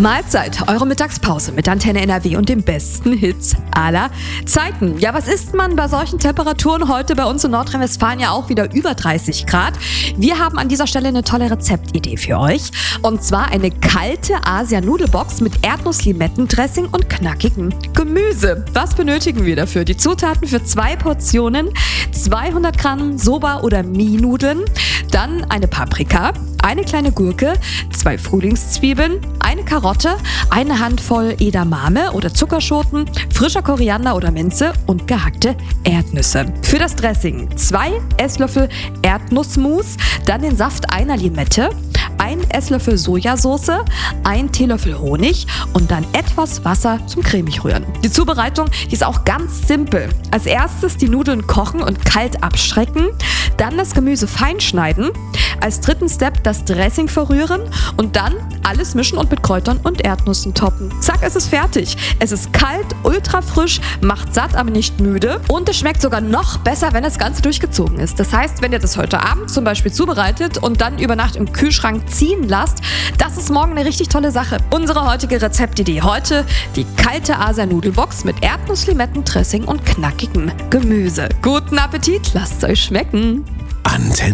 Mahlzeit, eure Mittagspause mit Antenne NRW und den besten Hits aller Zeiten. Ja, was isst man bei solchen Temperaturen? Heute bei uns in Nordrhein-Westfalen ja auch wieder über 30 Grad. Wir haben an dieser Stelle eine tolle Rezeptidee für euch. Und zwar eine kalte Asia-Nudelbox mit Erdnuss-Limettendressing und knackigem Gemüse. Was benötigen wir dafür? Die Zutaten für 2 Portionen: 200 Gramm Soba- oder Mie-Nudeln, dann eine Paprika, eine kleine Gurke, 2 Frühlingszwiebeln, eine Karotte, eine Handvoll Edamame oder Zuckerschoten, frischer Koriander oder Minze und gehackte Erdnüsse. Für das Dressing 2 Esslöffel Erdnussmus, dann den Saft einer Limette, 1 Esslöffel Sojasauce, 1 Teelöffel Honig und dann etwas Wasser zum cremig rühren. Die Zubereitung, die ist auch ganz simpel. Als erstes die Nudeln kochen und kalt abschrecken, dann das Gemüse fein schneiden, als dritten Step das Dressing verrühren und dann alles mischen und mit Kräutern und Erdnüssen toppen. Zack, es ist fertig. Es ist kalt, ultra frisch, macht satt, aber nicht müde und es schmeckt sogar noch besser, wenn das Ganze durchgezogen ist. Das heißt, wenn ihr das heute Abend zum Beispiel zubereitet und dann über Nacht im Kühlschrank ziehen lasst, das ist morgen eine richtig tolle Sache. Unsere heutige Rezeptidee heute: die kalte Asia-Nudelbox mit Erdnuss-Limettendressing und knackigem Gemüse. Guten Appetit, lasst es euch schmecken. Antenne